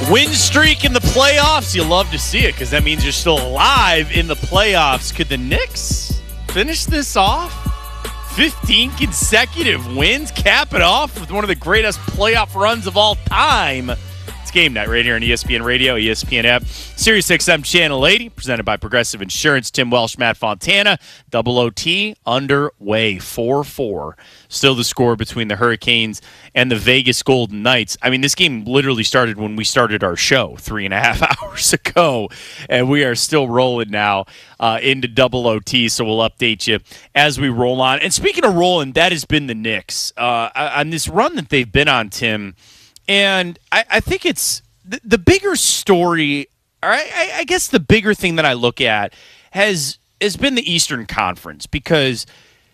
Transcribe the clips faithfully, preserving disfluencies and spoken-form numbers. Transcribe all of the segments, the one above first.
Win streak in the playoffs. You love to see it because that means you're still alive in the playoffs. Could the Knicks finish this off? fifteen consecutive wins, cap it off with one of the greatest playoff runs of all time. It's Game Night right here on E S P N Radio, E S P N app, Sirius X M Channel eighty, presented by Progressive Insurance. Tim Welsh, Matt Fontana, double O T underway, four four. Still the score between the Hurricanes and the Vegas Golden Knights. I mean, this game literally started when we started our show three and a half hours ago, and we are still rolling now uh, into double O T, so we'll update you as we roll on. And speaking of rolling, that has been the Knicks. Uh, on this run that they've been on, Tim, and I, I think it's the, the bigger story, or I, I, I guess the bigger thing that I look at has, has been the Eastern Conference, because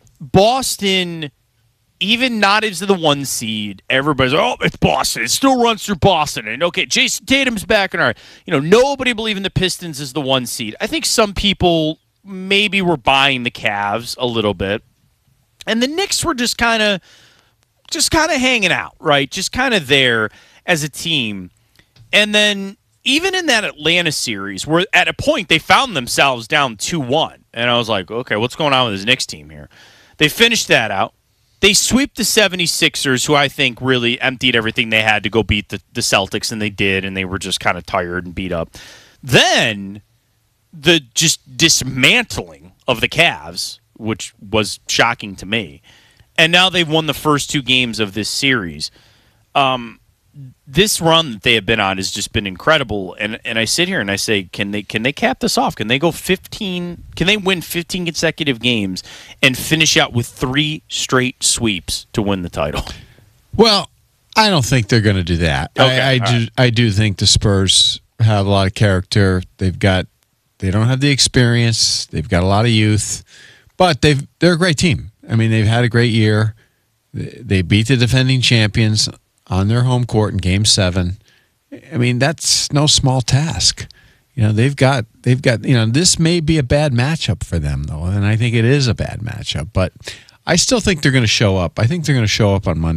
Boston, even not as the one seed, everybody's like, oh, it's Boston. It still runs through Boston. And, okay, Jason Tatum's back. And, all right, you know, nobody believing the Pistons as the one seed. I think some people maybe were buying the Cavs a little bit. And the Knicks were just kind of just kind of hanging out, right? Just kind of there as a team. And then even in that Atlanta series, where at a point they found themselves down two one. And I was like, okay, what's going on with this Knicks team here? They finished that out. They sweep the seventy-sixers, who I think really emptied everything they had to go beat the, the Celtics, and they did, and they were just kind of tired and beat up. Then the just dismantling of the Cavs, which was shocking to me. And now they've won the first two games of this series. Um, this run that they have been on has just been incredible. And and I sit here and I say, can they can they cap this off? Can they go fifteen? Can they win fifteen consecutive games and finish out with three straight sweeps to win the title? Well, I don't think they're going to do that. Okay, I, I do. right. I do think the Spurs have a lot of character. They've got. They don't have the experience. They've got a lot of youth, but they've they're a great team. I mean, they've had a great year. They beat the defending champions on their home court in Game Seven. I mean, that's no small task. You know, they've got they've got. You know, this may be a bad matchup for them, though, and I think it is a bad matchup. But I still think they're going to show up. I think they're going to show up on Monday.